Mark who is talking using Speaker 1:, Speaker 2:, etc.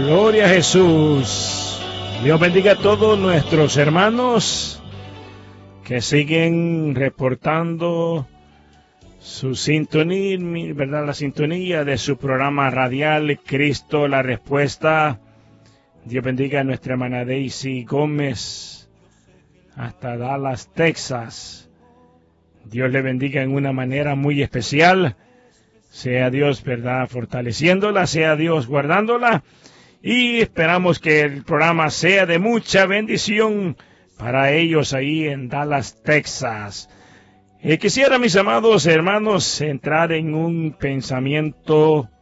Speaker 1: Gloria a Jesús. Dios bendiga a todos nuestros hermanos que siguen reportando su sintonía, ¿verdad? La sintonía de su programa radial Cristo la Respuesta. Dios bendiga a nuestra hermana Daisy Gómez hasta Dallas, Texas. Dios le bendiga en una manera muy especial. Sea Dios, ¿verdad?, fortaleciéndola, sea Dios guardándola. Y esperamos que el programa sea de mucha bendición para ellos ahí en Dallas, Texas. Quisiera, mis amados hermanos, entrar en un pensamiento